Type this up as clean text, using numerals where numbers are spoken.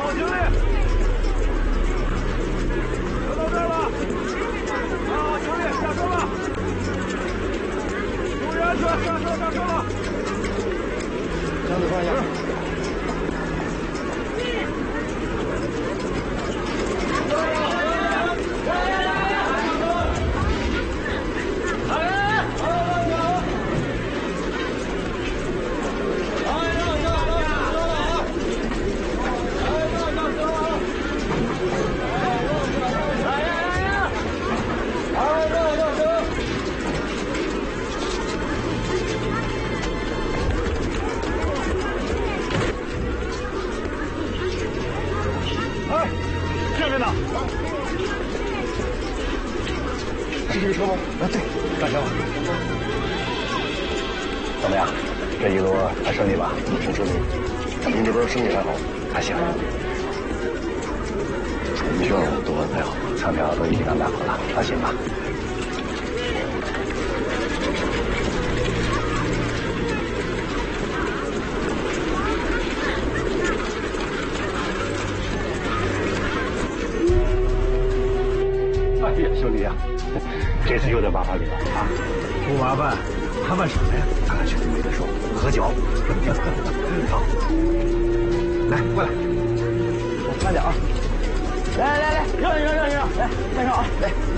好兄弟，就到这儿了。啊，兄弟，下车吧。注意安全，下车吧。 箱子放下。是这个车吗？啊，对，上车吧。怎么样？这一路还顺利吧？挺顺利。您这边生意还好？还行。你需要我多安排好，船票都已经安排好了，放心吧。哎呀，兄弟呀，这次有点麻烦你了啊！ 不麻烦，麻烦什么呀？ 咱俩去没得说，喝酒。好，来过来， 慢点啊！来，让，来，慢上啊！来。